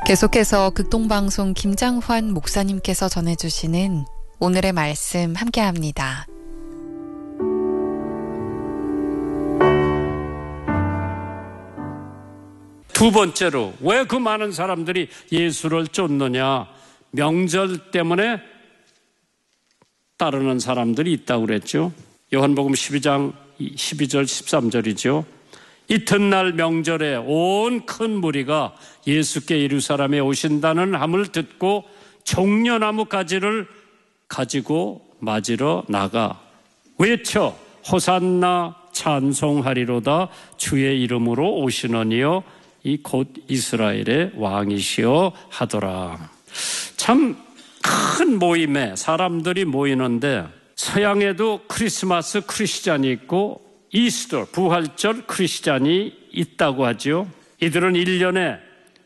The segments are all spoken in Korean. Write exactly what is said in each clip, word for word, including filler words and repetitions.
계속해서 극동방송 김장환 목사님께서 전해주시는 오늘의 말씀 함께합니다. 두 번째로 왜 그 많은 사람들이 예수를 쫓느냐? 명절 때문에 따르는 사람들이 있다고 그랬죠. 요한복음 십이 장 십이 절 십삼 절이죠. 이튿날 명절에 온 큰 무리가 예수께 예루살렘에 오신다는 함을 듣고 종려나무 가지를 가지고 맞으러 나가 외쳐 호산나 찬송하리로다 주의 이름으로 오시느니요 이 곧 이스라엘의 왕이시여 하더라. 참 큰 모임에 사람들이 모이는데 서양에도 크리스마스 크리스찬이 있고 이스터 부활절 크리스찬이 있다고 하죠. 이들은 일 년에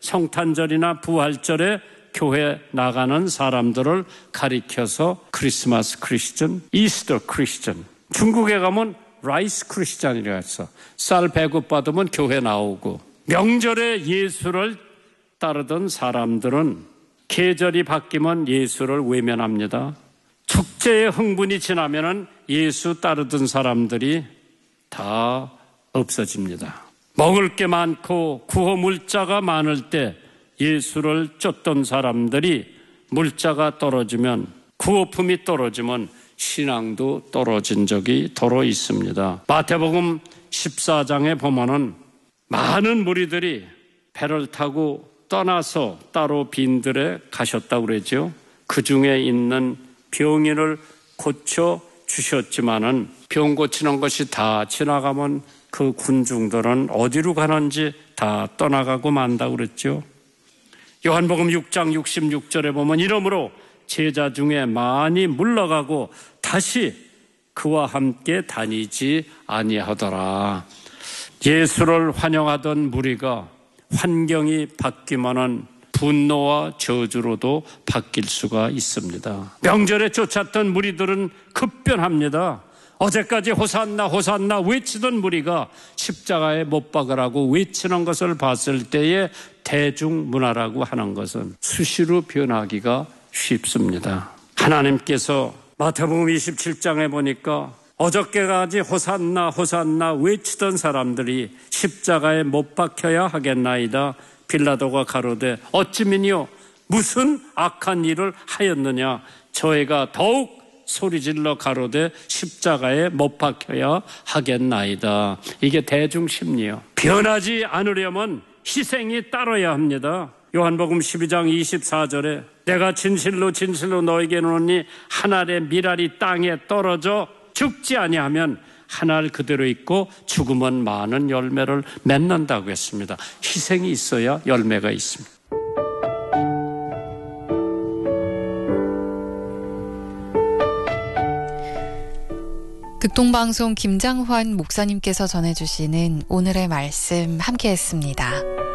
성탄절이나 부활절에 교회 나가는 사람들을 가리켜서 크리스마스 크리스찬, 이스터 크리스찬. 중국에 가면 라이스 크리스찬이라고 해서 쌀 배급 받으면 교회 나오고, 명절에 예수를 따르던 사람들은 계절이 바뀌면 예수를 외면합니다. 축제의 흥분이 지나면은 예수 따르던 사람들이 다 없어집니다. 먹을 게 많고 구호 물자가 많을 때 예수를 쫓던 사람들이 물자가 떨어지면, 구호품이 떨어지면 신앙도 떨어진 적이 더러 있습니다. 마태복음 십사 장에 보면은 많은 무리들이 배를 타고 떠나서 따로 빈들에 가셨다고 그러죠. 그 중에 있는 병인을 고쳐 주셨지만은 병 고치는 것이 다 지나가면 그 군중들은 어디로 가는지 다 떠나가고 만다고 그랬죠. 요한복음 육 장 육십육 절에 보면 이러므로 제자 중에 많이 물러가고 다시 그와 함께 다니지 아니하더라. 예수를 환영하던 무리가 환경이 바뀌면은 분노와 저주로도 바뀔 수가 있습니다. 명절에 쫓았던 무리들은 급변합니다. 어제까지 호산나 호산나 외치던 무리가 십자가에 못 박으라고 외치는 것을 봤을 때의 대중문화라고 하는 것은 수시로 변하기가 쉽습니다. 하나님께서 마태복음 이십칠 장에 보니까 어저께까지 호산나 호산나 외치던 사람들이 십자가에 못 박혀야 하겠나이다. 빌라도가 가로되 어찌미니요 무슨 악한 일을 하였느냐. 저희가 더욱 소리질러 가로되 십자가에 못 박혀야 하겠나이다. 이게 대중심리요. 변하지 않으려면 희생이 따라야 합니다. 요한복음 십이 장 이십사 절에 내가 진실로 진실로 너에게 이르노니 한 알의 밀알이 땅에 떨어져 죽지 아니하면 한 알 그대로 있고 죽으면 많은 열매를 맺는다고 했습니다. 희생이 있어야 열매가 있습니다. 극동방송 김장환 목사님께서 전해주시는 오늘의 말씀 함께했습니다.